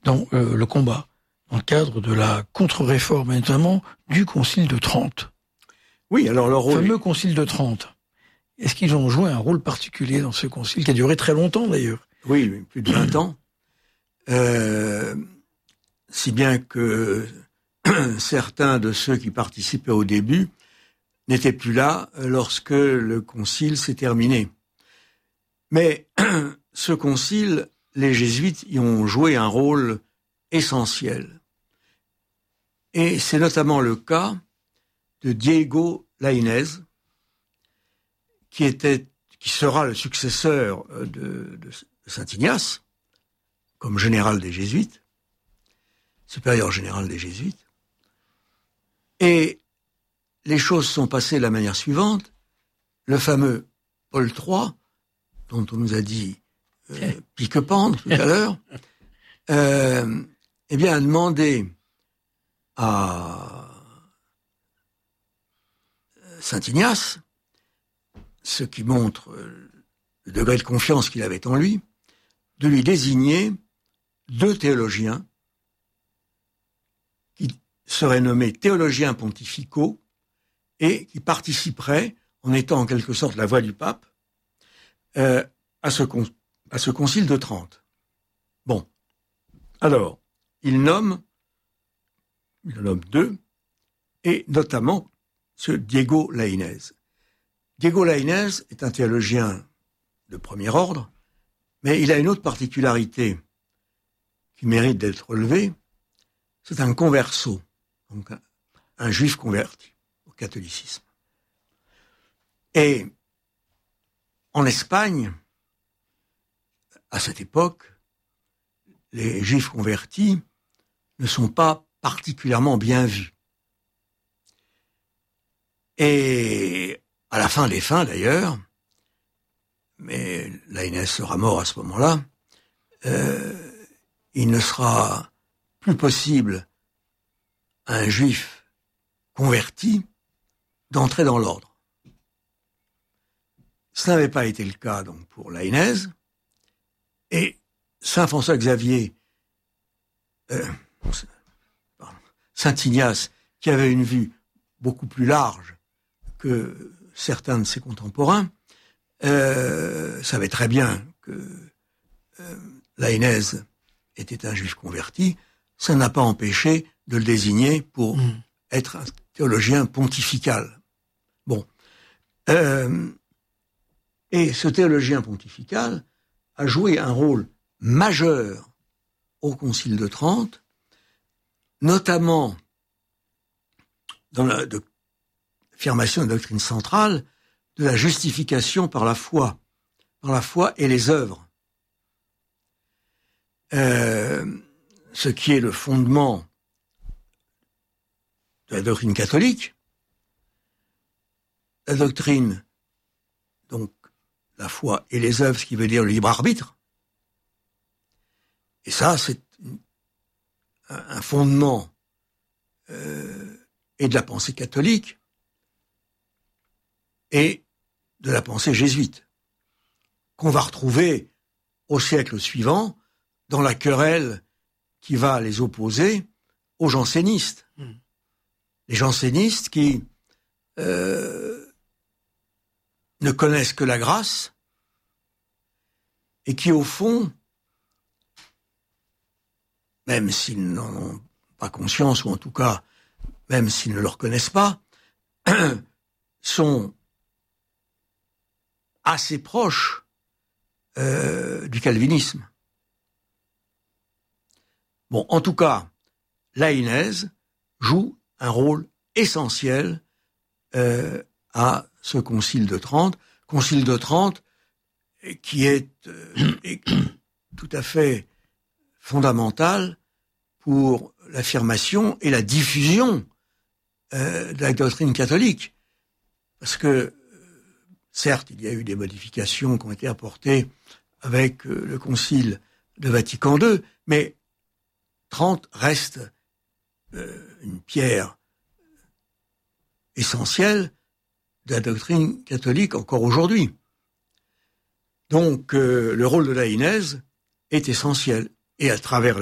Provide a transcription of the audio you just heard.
dans le combat, dans le cadre de la contre-réforme, et notamment du Concile de Trente. Oui, alors le rôle... Le fameux Concile de Trente. Est-ce qu'ils ont joué un rôle particulier dans ce concile, qui a duré très longtemps d'ailleurs? Oui, plus de 20 ans. Si bien que certains de ceux qui participaient au début n'étaient plus là lorsque le concile s'est terminé. Mais ce concile, les jésuites y ont joué un rôle essentiel. Et c'est notamment le cas de Diego Lainez, qui sera le successeur de Saint Ignace, comme général des Jésuites, supérieur général des Jésuites. Et les choses sont passées de la manière suivante. Le fameux Paul III, dont on nous a dit pique-pendre tout à l'heure, eh bien, a demandé à Saint Ignace, ce qui montre le degré de confiance qu'il avait en lui, de lui désigner 2 théologiens qui seraient nommés théologiens pontificaux et qui participeraient, en étant en quelque sorte la voix du pape, à ce concile de Trente. Bon. Alors, il en nomme 2, et notamment ce Diego Lainez. Diego Lainez est un théologien de premier ordre, mais il a une autre particularité qui mérite d'être relevée. C'est un converso, donc un juif converti au catholicisme. Et en Espagne, à cette époque, les juifs convertis ne sont pas particulièrement bien vus. Et à la fin des fins, d'ailleurs, mais Lainez sera mort à ce moment-là, il ne sera plus possible à un juif converti d'entrer dans l'ordre. Ce n'avait pas été le cas donc pour Lainez, et Saint François Xavier, Saint Ignace, qui avait une vue beaucoup plus large que certains de ses contemporains, savait très bien que Lainez était un juif converti. Ça n'a pas empêché de le désigner pour être un théologien pontifical. Bon. Et ce théologien pontifical a joué un rôle majeur au Concile de Trente, notamment dans l'affirmation de la doctrine centrale de la justification par la foi et les œuvres. Ce qui est le fondement de la doctrine catholique. La doctrine, donc, la foi et les œuvres, ce qui veut dire le libre arbitre. Et ça, c'est un fondement et de la pensée catholique et de la pensée jésuite, qu'on va retrouver au siècle suivant dans la querelle qui va les opposer aux jansénistes. Les jansénistes qui ne connaissent que la grâce et qui, au fond, même s'ils n'en ont pas conscience, ou en tout cas, même s'ils ne le reconnaissent pas, sont assez proches du calvinisme. Bon, en tout cas, Lainez joue un rôle essentiel à ce Concile de Trente. Concile de Trente qui est tout à fait fondamental pour l'affirmation et la diffusion de la doctrine catholique. Parce que, certes, il y a eu des modifications qui ont été apportées avec le Concile de Vatican II, mais Trente reste une pierre essentielle de la doctrine catholique encore aujourd'hui. Donc, le rôle de Lainez est essentiel. Et à travers